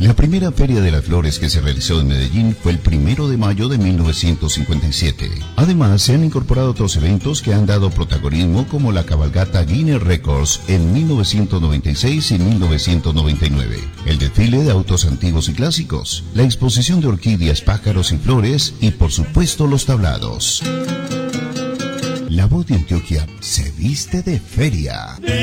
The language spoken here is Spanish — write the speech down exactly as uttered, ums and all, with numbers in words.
La primera Feria de las Flores que se realizó en Medellín fue el primero de mayo de mil novecientos cincuenta y siete. Además, se han incorporado otros eventos que han dado protagonismo, como la cabalgata Guinness Records en mil novecientos noventa y seis y mil novecientos noventa y nueve, el desfile de autos antiguos y clásicos, la exposición de orquídeas, pájaros y flores y, por supuesto, los tablados. La Voz de Antioquia se viste de feria.